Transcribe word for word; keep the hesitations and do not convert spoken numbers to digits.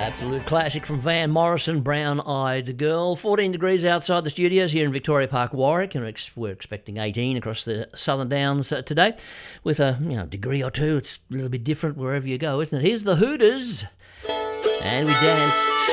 Absolute classic from Van Morrison, Brown Eyed Girl. fourteen degrees outside the studios here in Victoria Park, Warwick, and we're expecting eighteen across the Southern Downs uh, today, with a you know degree or two. It's a little bit different wherever you go, isn't it? Here's the Hooters, and we danced